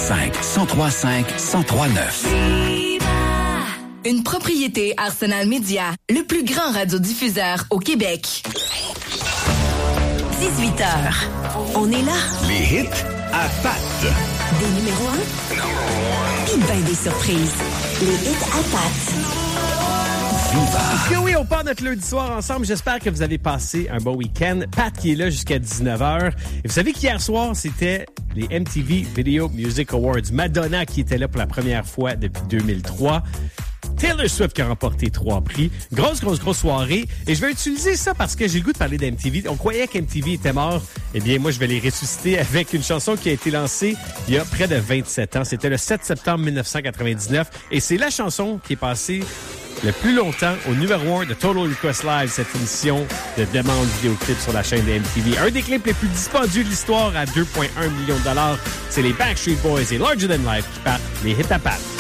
581-335-1039. Une propriété Arsenal Média, le plus grand radiodiffuseur au Québec. 18h. On est là. Les hits à Pat. Des numéros 1 et bien des surprises. Les hits à Pat. Parce que oui, on part notre lundi soir ensemble. J'espère que vous avez passé un bon week-end. Pat qui est là jusqu'à 19h. Et vous savez qu'hier soir, c'était les MTV Video Music Awards. Madonna qui était là pour la première fois depuis 2003. Taylor Swift qui a remporté 3 prix. Grosse soirée. Et je vais utiliser ça parce que j'ai le goût de parler d'MTV. On croyait qu'MTV était mort. Eh bien, moi, je vais les ressusciter avec une chanson qui a été lancée il y a près de 27 ans. C'était le 7 septembre 1999. Et c'est la chanson qui est passée le plus longtemps au numéro 1 de Total Request Live, cette émission de demande vidéoclip sur la chaîne de MTV. Un des clips les plus dispendieux de l'histoire à 2,1 millions de dollars. C'est les Backstreet Boys et Larger Than Life qui partent les hits à Pat.